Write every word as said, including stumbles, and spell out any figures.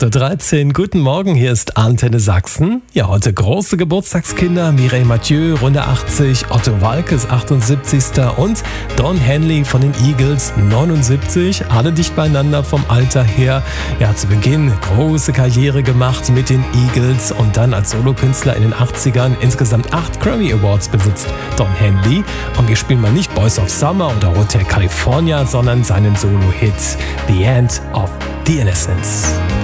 acht Uhr dreizehn, guten Morgen, hier ist Antenne Sachsen. Ja, heute große Geburtstagskinder, Mireille Mathieu, Runde achtzig, Otto Waalkes, achtundsiebzigster und Don Henley von den Eagles, neunundsiebzig. Alle dicht beieinander vom Alter her. Ja, zu Beginn große Karriere gemacht mit den Eagles und dann als Solokünstler in den achtzigern insgesamt acht Grammy Awards besitzt Don Henley. Und wir spielen mal nicht Boys of Summer oder Hotel California, sondern seinen Solo-Hit The End of the Innocence.